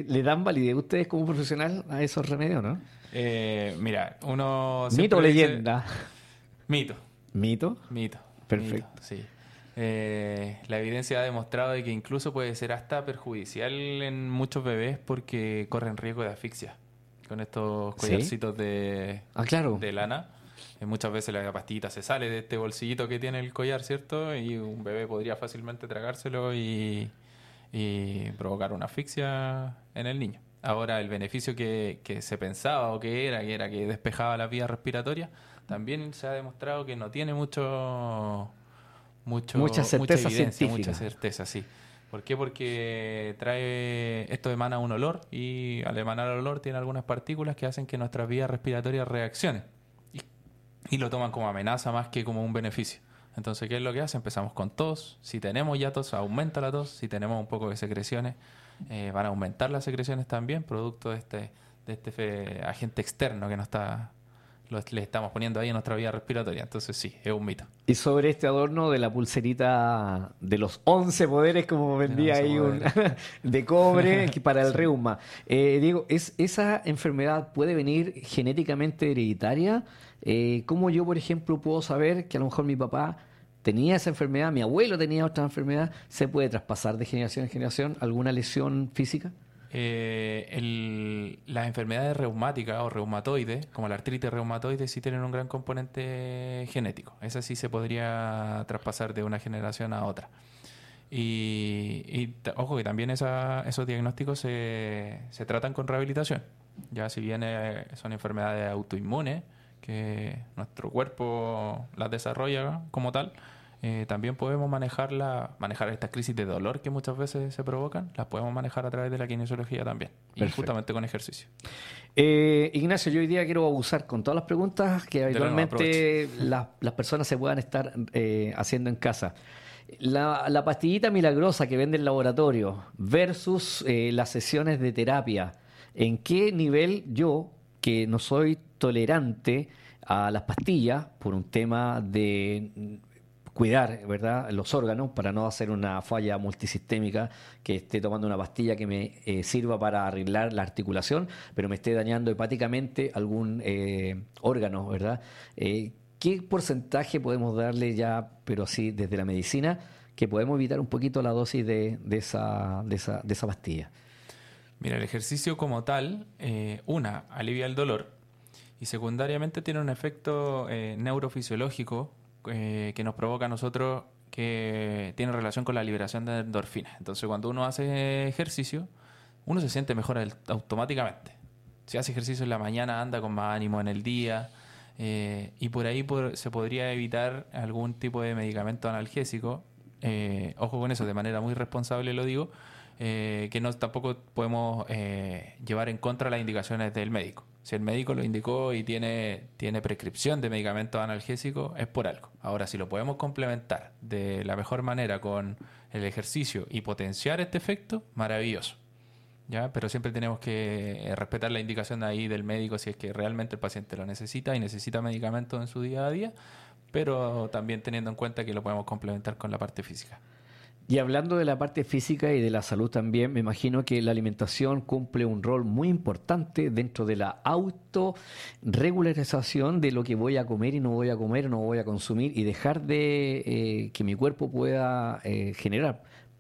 ¿Le dan validez ustedes como profesional a esos remedios, no? Mira, uno ¿Mito o siempre dice leyenda? mito, ¿Mito? mito, mito, Perfecto. sí. La evidencia ha demostrado de que incluso puede ser hasta perjudicial en muchos bebés porque corren riesgo de asfixia con estos ¿Sí? collarcitos Ah, claro. de lana. Muchas veces la pastillita se sale de este bolsillito que tiene el collar, ¿cierto? Y un bebé podría fácilmente tragárselo y provocar una asfixia en el niño. Ahora, el beneficio que se pensaba o que era que despejaba las vías respiratorias, también se ha demostrado que no tiene Mucha mucha certeza evidencia, mucha científica. certeza, sí. ¿Por qué? Porque esto emana un olor y al emanar el olor tiene algunas partículas que hacen que nuestras vías respiratorias reaccionen y, y lo toman como amenaza más que como un beneficio. Entonces, ¿qué es lo que hace? Empezamos con tos. Si tenemos ya tos, aumenta la tos. Si tenemos un poco de secreciones, van a aumentar las secreciones también, producto de este agente externo que le estamos poniendo ahí en nuestra vía respiratoria. Entonces, sí, es un mito. Y sobre este adorno de la pulserita de los 11 poderes, como De los vendía 11 ahí poderes. de cobre para el Sí. reuma. Diego, ¿esa enfermedad puede venir genéticamente hereditaria? ¿Cómo yo, por ejemplo, puedo saber que a lo mejor mi papá tenía esa enfermedad, mi abuelo tenía otra enfermedad? ¿Se puede traspasar de generación en generación alguna lesión física? Las enfermedades reumáticas o reumatoides, como la artritis reumatoide, sí tienen un gran componente genético. Esa sí se podría traspasar de una generación a otra. Ojo que también esos diagnósticos se tratan con rehabilitación. Ya si bien son enfermedades autoinmunes, que nuestro cuerpo las desarrolla como tal, también podemos manejar estas crisis de dolor que muchas veces se provocan, las podemos manejar a través de la kinesiología también, y Perfecto. justamente con ejercicio. Ignacio, yo hoy día quiero abusar con todas las preguntas que De nuevo, aproveche. habitualmente las personas se puedan estar haciendo en casa. La pastillita milagrosa que vende el laboratorio versus las sesiones de terapia. ¿En qué nivel yo, que no soy tolerante a las pastillas por un tema de cuidar, ¿verdad?, los órganos para no hacer una falla multisistémica, que esté tomando una pastilla que me sirva para arreglar la articulación, pero me esté dañando hepáticamente algún órgano, ¿verdad? ¿Qué porcentaje podemos darle ya, pero así desde la medicina, que podemos evitar un poquito la dosis de esa pastilla? Mira, el ejercicio como tal, alivia el dolor y secundariamente tiene un efecto neurofisiológico que nos provoca a nosotros que tiene relación con la liberación de endorfinas. Entonces, cuando uno hace ejercicio, uno se siente mejor automáticamente. Si hace ejercicio en la mañana, anda con más ánimo en el día y por ahí se podría evitar algún tipo de medicamento analgésico. Ojo con eso, de manera muy responsable lo digo, que no tampoco podemos llevar en contra las indicaciones del médico. Si el médico lo indicó y tiene prescripción de medicamentos analgésicos, es por algo. Ahora, si lo podemos complementar de la mejor manera con el ejercicio y potenciar este efecto, maravilloso. ¿Ya? Pero siempre tenemos que respetar la indicación de ahí del médico si es que realmente el paciente lo necesita y necesita medicamentos en su día a día, pero también teniendo en cuenta que lo podemos complementar con la parte física. Y hablando de la parte física y de la salud también, me imagino que la alimentación cumple un rol muy importante dentro de la autorregularización de lo que voy a comer y no voy a comer, no voy a consumir y dejar de que mi cuerpo pueda generar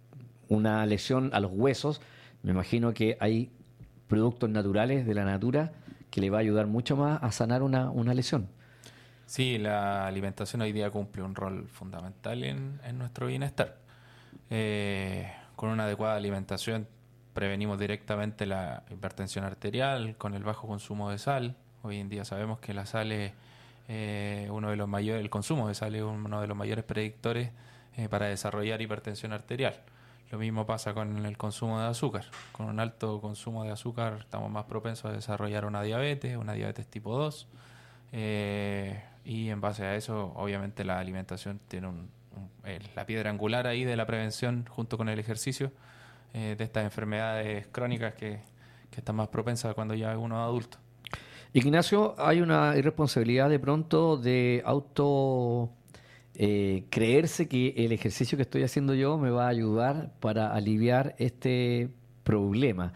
una lesión a los huesos. Me imagino que hay productos naturales de la natura que le va a ayudar mucho más a sanar una lesión. Sí, la alimentación hoy día cumple un rol fundamental en nuestro bienestar. Con una adecuada alimentación prevenimos directamente la hipertensión arterial, con el bajo consumo de sal. Hoy en día sabemos que la sal es uno de los mayores, el consumo de sal es uno de los mayores predictores para desarrollar hipertensión arterial. Lo mismo pasa con el consumo de azúcar. Con un alto consumo de azúcar estamos más propensos a desarrollar una diabetes tipo 2. Y en base a eso, obviamente la alimentación tiene la piedra angular ahí de la prevención junto con el ejercicio de estas enfermedades crónicas que están más propensas cuando ya uno es adulto. Ignacio, hay una irresponsabilidad de pronto de creerse que el ejercicio que estoy haciendo yo me va a ayudar para aliviar este problema.